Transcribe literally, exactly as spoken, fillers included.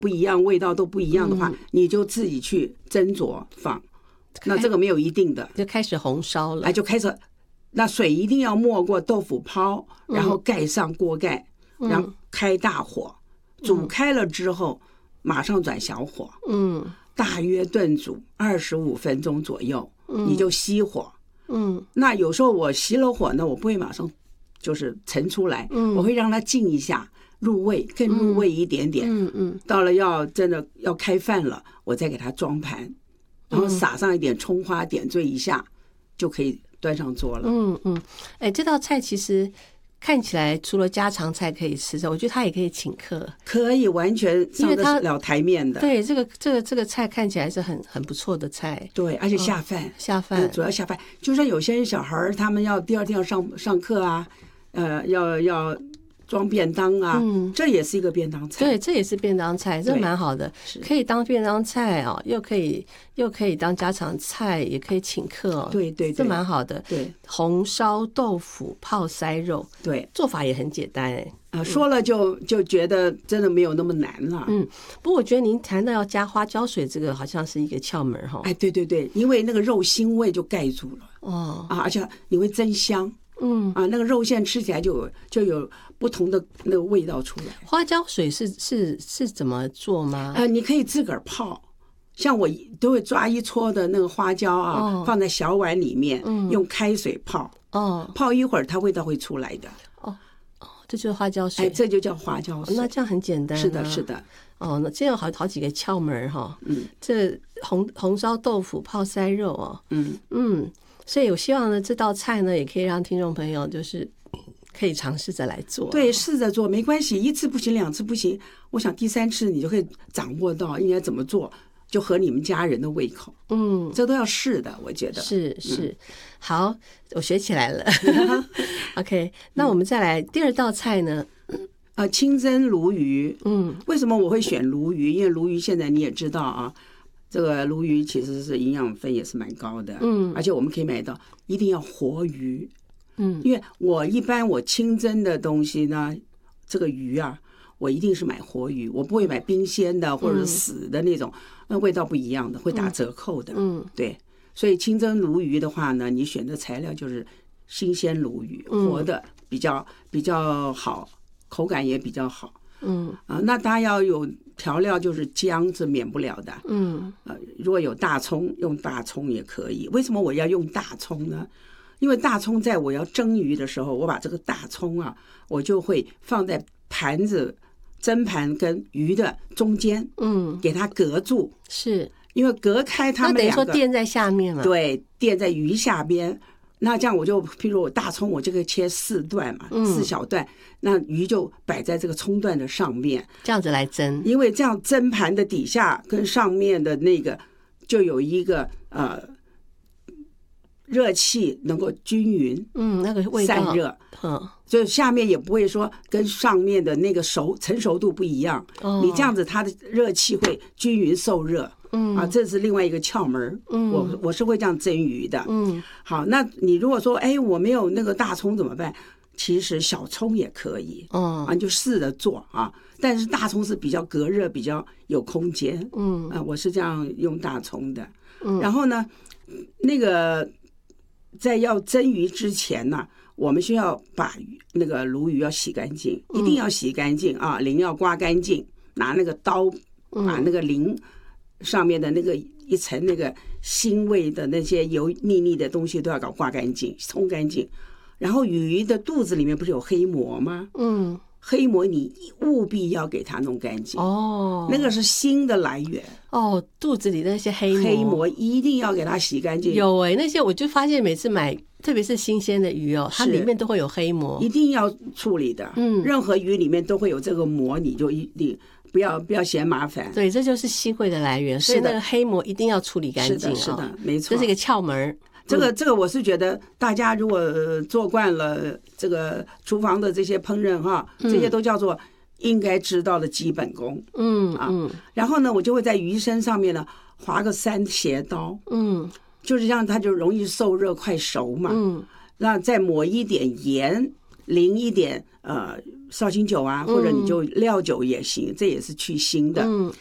不一样，味道都不一样的话，嗯、你就自己去斟酌放。那这个没有一定的， 就开始红烧了， 哎，就开始。那水一定要没过豆腐泡，然后盖上锅盖，嗯、然后开大火，煮开了之后，嗯、马上转小火，嗯，大约炖煮二十五分钟左右，嗯，你就熄火，嗯。那有时候我熄了火呢，我不会马上就是盛出来，嗯，我会让它静一下，入味，更入味一点点，嗯嗯。到了要真的要开饭了，我再给它装盘，然后撒上一点葱花，点缀一下，就可以端上桌了。 嗯嗯，哎，这道菜其实看起来除了家常菜可以吃的，我觉得它也可以请客， 可以完全上得了台面的。 对，这个这个这个菜看起来是很很不错的菜。 对，而且下饭，嗯、 下饭、嗯、 主要下饭。就算有些小孩他们要第二天要上上课啊，呃，要要装便当啊，嗯，这也是一个便当菜。 对，这也是便当菜，这蛮好的，可以当便当菜哦，又可以又可以当家常菜，也可以请客哦。 对对对， 这蛮好的。 对， 红烧豆腐泡塞肉， 对， 做法也很简单哎。 啊，说了就就觉得真的没有那么难了。 嗯，不过我觉得您谈到要加花椒水，这个好像是一个窍门哈。 哎，对对对，因为那个肉腥味就盖住了。哦，啊，而且你会增香。嗯啊，那个肉馅吃起来就有就有不同的那个味道出来。 花椒水是是是怎么做吗？ 啊，你可以自个儿泡，像我都会抓一撮的那个花椒啊，哦、放在小碗里面，嗯、用开水泡，哦，泡一会儿它味道会出来的。 哦哦，这就是花椒水， 哎，这就叫花椒水。 哦、那这样很简单、啊。 是的，是的。 哦，那这有好好几个窍门哈。嗯，这红红烧豆腐泡塞肉哦。嗯嗯。所以我希望呢，这道菜呢，也可以让听众朋友就是可以尝试着来做。 对，试着做没关系，一次不行，两次不行，我想第三次你就可以掌握到应该怎么做，就合你们家人的胃口。嗯，这都要试的，我觉得是是、嗯。好，我学起来了。OK， 那我们再来第二道菜呢？ 呃，清蒸鲈鱼。嗯，为什么我会选鲈鱼？因为鲈鱼现在你也知道啊。这个鲈鱼其实是营养分也是蛮高的，嗯，而且我们可以买到，一定要活鱼，嗯，因为我一般我清蒸的东西呢，这个鱼啊，我一定是买活鱼，我不会买冰鲜的或者死的那种，那味道不一样的，会打折扣的，嗯，对，所以清蒸鲈鱼的话呢，你选的材料就是新鲜鲈鱼，活的比较比较好，口感也比较好。嗯啊，那当然要有调料，就是姜是免不了的。嗯，呃，如果有大葱，用大葱也可以。为什么我要用大葱呢？因为大葱在我要蒸鱼的时候，我把这个大葱啊，我就会放在盘子蒸盘跟鱼的中间，嗯，给它隔住， 是因为隔开它们两个， 那等于说垫在下面了， 对，垫在鱼下边。那这样我就，譬如我大葱，我这个切四段嘛，嗯、四小段，那鱼就摆在这个葱段的上面， 这样子来蒸。 因为这样蒸盘的底下跟上面的那个就有一个呃热气能够均匀， 嗯，那个味道散热，嗯，所以下面也不会说跟上面的那个熟成熟度不一样。哦、你这样子，它的热气会均匀受热。嗯啊，这是另外一个窍门。嗯，我我是会这样蒸鱼的。嗯，好，那你如果说，哎，我没有那个大葱怎么办？其实小葱也可以。哦，啊，你就试着做啊。但是大葱是比较隔热，比较有空间。嗯，啊，我是这样用大葱的。嗯，然后呢，那个在要蒸鱼之前呢，我们需要把那个鲈鱼要洗干净，一定要洗干净啊，鳞要刮干净，拿那个刀把那个鳞上面的那个一层那个腥味的那些油腻腻的东西都要搞刮干净、冲干净。然后鱼的肚子里面不是有黑膜吗？嗯，黑膜你务必要给它弄干净。哦，那个是腥的来源。 哦，肚子里的那些黑膜， 黑膜一定要给它洗干净。 有哎、欸，那些我就发现每次买，特别是新鲜的鱼哦，它里面都会有黑膜， 一定要处理的。嗯，任何鱼里面都会有这个膜，你就一定。不要不要嫌麻烦， 对，这就是腥味的来源，所以那个黑膜一定要处理干净。 是的，是的，没错， 这是一个窍门。 这个这个，我是觉得大家如果做惯了这个厨房的这些烹饪哈，这些都叫做应该知道的基本功。嗯啊，然后呢，我就会在鱼身上面呢划个三斜刀，嗯，就是这样，它就容易受热快熟嘛。嗯，那再抹一点盐，淋一点呃绍兴酒啊，或者你就料酒也行，这也是去腥的。